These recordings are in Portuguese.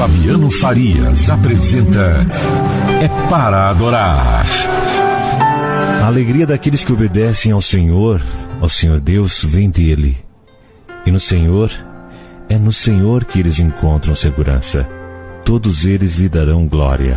Fabiano Farias apresenta É para Adorar. A alegria daqueles que obedecem ao Senhor Deus, vem dele. E no Senhor, é no Senhor que eles encontram segurança. Todos eles lhe darão glória.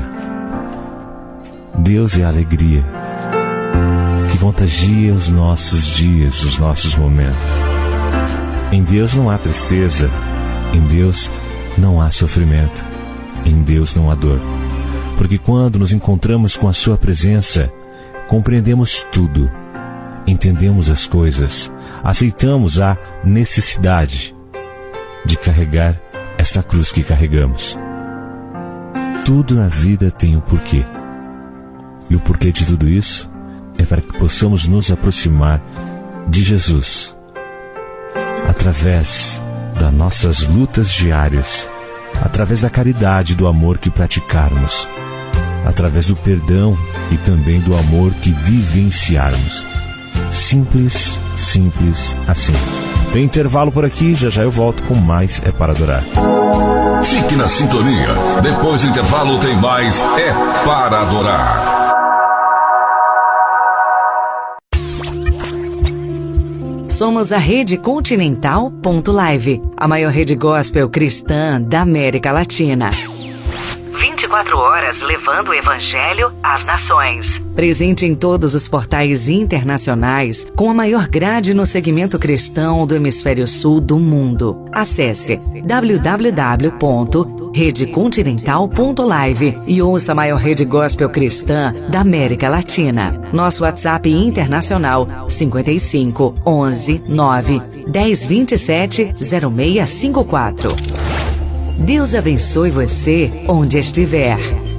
Deus é a alegria que contagia os nossos dias, os nossos momentos. Em Deus não há tristeza, em Deus não há sofrimento, em Deus não há dor. Porque quando nos encontramos com a sua presença, compreendemos tudo, entendemos as coisas, aceitamos a necessidade de carregar esta cruz que carregamos. Tudo na vida tem um porquê. E o porquê de tudo isso é para que possamos nos aproximar de Jesus através das nossas lutas diárias, através da caridade e do amor que praticarmos, através do perdão e também do amor que vivenciarmos. Simples, simples assim. Tem intervalo por aqui, já eu volto com mais É para Adorar. Fique na sintonia. Depois do intervalo tem mais É para Adorar. Somos a Rede Continental.live, a maior rede gospel cristã da América Latina. 24 horas levando o Evangelho às nações. Presente em todos os portais internacionais, com a maior grade no segmento cristão do hemisfério sul do mundo. Acesse www.redecontinental.live e ouça a maior rede gospel cristã da América Latina. Nosso WhatsApp internacional 55 11 9 10 27 0654. Deus abençoe você onde estiver.